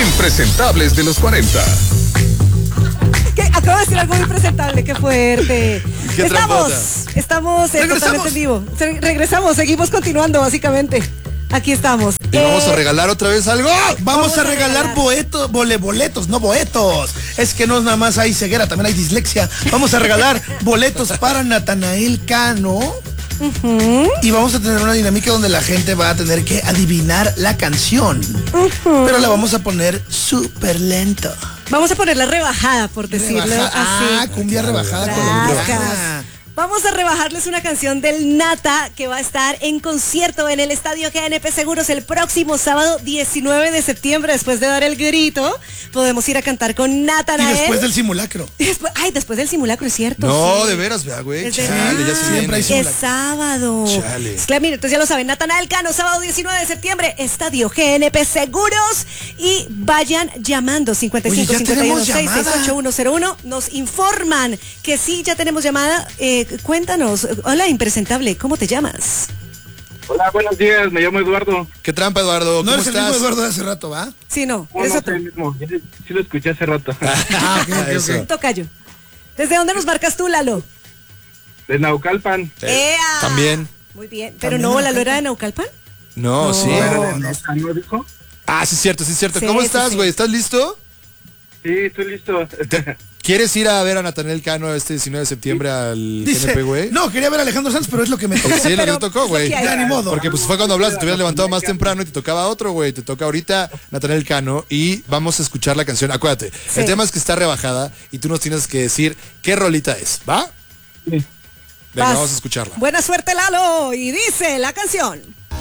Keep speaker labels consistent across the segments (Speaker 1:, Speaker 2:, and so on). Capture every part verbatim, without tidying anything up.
Speaker 1: Impresentables de los cuarenta.
Speaker 2: ¿Qué? Acabo de decir algo muy presentable, qué fuerte.
Speaker 1: ¿Qué
Speaker 2: estamos,
Speaker 1: trampota?
Speaker 2: estamos eh, totalmente en vivo. Se- regresamos, seguimos continuando, básicamente. Aquí estamos.
Speaker 1: ¿Y vamos a
Speaker 2: Eh,
Speaker 1: regalar otra vez algo?
Speaker 3: Vamos,
Speaker 2: Vamos
Speaker 3: a
Speaker 2: a
Speaker 3: regalar
Speaker 2: regalar.
Speaker 3: boletos, bole, boletos, no boletos. Es que no nada más hay ceguera, también hay dislexia. Vamos a regalar boletos para Natanael Cano. Y vamos a tener una dinámica donde la gente va a tener que adivinar la canción. Pero la vamos a poner súper lento.
Speaker 2: Vamos a poner la rebajada, por decirlo
Speaker 3: Rebaja-
Speaker 2: así.
Speaker 3: Ah, cumbia rebajada.
Speaker 2: Rascas.
Speaker 3: colombiana.
Speaker 2: Vamos a rebajarles una canción del Nata que va a estar en concierto en el Estadio G N P Seguros el próximo sábado diecinueve de septiembre. Después de dar el grito, podemos ir a cantar con
Speaker 3: Y
Speaker 2: Natanael.
Speaker 3: después del simulacro.
Speaker 2: Y después- ay, después del simulacro, es cierto.
Speaker 1: No,
Speaker 2: sí.
Speaker 1: de veras, vea, güey.
Speaker 2: Es de-
Speaker 1: Chale, ya se
Speaker 2: Ah,
Speaker 1: viene.
Speaker 3: siempre hay
Speaker 2: es
Speaker 3: simulacro.
Speaker 2: sábado.
Speaker 1: Chale.
Speaker 2: Es claro, mire, entonces ya lo saben, Natanael Cano, sábado diecinueve de septiembre, Estadio G N P Seguros. Y vayan llamando cincuenta y cinco
Speaker 3: Oye, ya
Speaker 2: cincuenta y uno
Speaker 3: tenemos
Speaker 2: seis seis
Speaker 3: llamada.
Speaker 2: ocho uno cero uno. Nos informan que sí, ya tenemos llamada. Eh, cuéntanos. Hola, impresentable, ¿cómo te llamas?
Speaker 4: Hola, buenos días, me llamo Eduardo.
Speaker 1: ¿Qué trampa, Eduardo?
Speaker 3: No
Speaker 1: ¿Cómo
Speaker 3: eres el mismo
Speaker 1: estás?
Speaker 3: Eduardo de hace rato, ¿va?
Speaker 2: Sí, no,
Speaker 4: No,
Speaker 2: eres
Speaker 4: no
Speaker 2: otro.
Speaker 4: soy el mismo, sí, sí lo escuché hace rato.
Speaker 3: Ah, ok, ok,
Speaker 1: Eso.
Speaker 3: ok.
Speaker 2: Tocayo. ¿Desde dónde nos marcas tú, Lalo?
Speaker 4: De Naucalpan.
Speaker 1: Eh,
Speaker 2: ¡Ea!
Speaker 1: También.
Speaker 2: Muy bien. Pero
Speaker 3: También
Speaker 2: no,
Speaker 3: de
Speaker 2: Lalo
Speaker 3: Naucalpan.
Speaker 2: era de Naucalpan.
Speaker 1: No,
Speaker 2: No.
Speaker 1: sí.
Speaker 4: Pero de
Speaker 3: no.
Speaker 4: Naucalpan, ¿no dijo?
Speaker 1: Ah, sí es cierto, sí es cierto.
Speaker 2: Sí,
Speaker 1: ¿Cómo
Speaker 2: sí,
Speaker 1: estás,
Speaker 2: sí.
Speaker 1: güey? ¿Estás listo?
Speaker 4: Sí, estoy listo.
Speaker 1: ¿Quieres ir a ver a Natanael Cano este diecinueve de septiembre al G N P,
Speaker 3: Dice,
Speaker 1: güey?
Speaker 3: no, quería ver a Alejandro Sanz, pero es lo que me tocó.
Speaker 1: Sí, lo que
Speaker 2: Pero
Speaker 1: te tocó,
Speaker 2: es lo
Speaker 1: güey.
Speaker 2: que hay.
Speaker 3: Ya ni modo.
Speaker 1: Porque pues fue cuando hablaste, te hubieras levantado más temprano y te tocaba otro, güey. Te toca ahorita Natanael Cano y vamos a escuchar la canción. Acuérdate,
Speaker 2: Sí.
Speaker 1: el tema es que está rebajada y tú nos tienes que decir qué rolita es, ¿va?
Speaker 4: Sí.
Speaker 1: Venga,
Speaker 2: Vas.
Speaker 1: vamos a escucharla.
Speaker 2: Buena suerte, Lalo. Y dice la canción.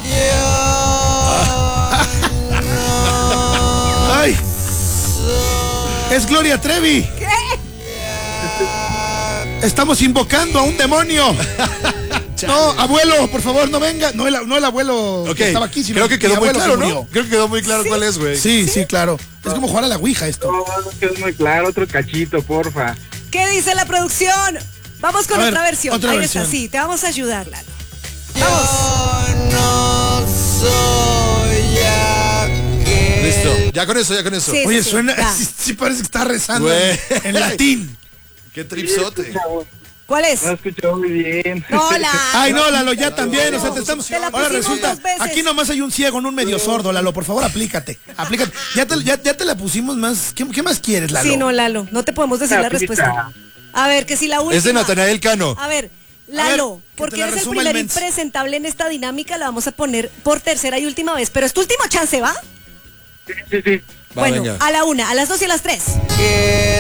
Speaker 3: ¡Ay! Es Gloria Trevi.
Speaker 2: ¿Qué?
Speaker 3: Estamos invocando a un demonio. No, abuelo, por favor, no venga. No el, no el abuelo
Speaker 1: Ok,
Speaker 3: que estaba aquí, sino
Speaker 1: creo que
Speaker 3: mi
Speaker 1: quedó muy
Speaker 3: abuelo
Speaker 1: claro,
Speaker 3: se
Speaker 1: ¿no?
Speaker 3: murió.
Speaker 1: Creo que quedó muy claro cuál es, güey.
Speaker 3: Sí, sí, claro. Es como jugar a la Ouija esto.
Speaker 4: No, no quedó muy claro, otro cachito, porfa.
Speaker 2: ¿Qué dice la producción? Vamos con
Speaker 3: A ver,
Speaker 2: otra versión.
Speaker 3: otra
Speaker 2: Ahí
Speaker 3: versión.
Speaker 2: está, sí, te vamos a ayudar, Lalo. Vamos.
Speaker 1: Listo. Ya con eso, ya con eso.
Speaker 2: Sí.
Speaker 3: Oye, suena,
Speaker 2: ya.
Speaker 3: sí, sí parece que está rezando
Speaker 1: Güey.
Speaker 3: en, en latín.
Speaker 1: Qué
Speaker 4: Sí,
Speaker 1: tripsote.
Speaker 4: escucha,
Speaker 2: ¿Cuál es?
Speaker 4: No escuchó muy bien.
Speaker 2: No, la.
Speaker 3: Ay, no, Lalo, ya también, o sea, te estamos...
Speaker 2: Te la
Speaker 3: Ahora
Speaker 2: pusimos
Speaker 3: resulta,
Speaker 2: dos veces.
Speaker 3: aquí nomás hay un ciego, no un medio sordo, Lalo, por favor, aplícate, aplícate. Ya te, ya, ya te la pusimos más, ¿qué, qué más quieres, Lalo?
Speaker 2: Sí, no, Lalo. No te podemos decir
Speaker 4: Una
Speaker 2: la
Speaker 4: pista.
Speaker 2: respuesta. A ver, que si la última.
Speaker 1: Es de Natanael Cano.
Speaker 2: A ver,
Speaker 3: A
Speaker 2: Lalo,
Speaker 3: ver, que
Speaker 2: porque
Speaker 3: te la
Speaker 2: eres el
Speaker 3: resuma el
Speaker 2: primer
Speaker 3: mens.
Speaker 2: impresentable en esta dinámica, la vamos a poner por tercera y última vez. Pero es tu último chance, ¿va?
Speaker 4: Sí, sí, sí.
Speaker 1: Va,
Speaker 2: bueno,
Speaker 1: venga.
Speaker 2: a la una, a las dos y a las tres.
Speaker 5: Que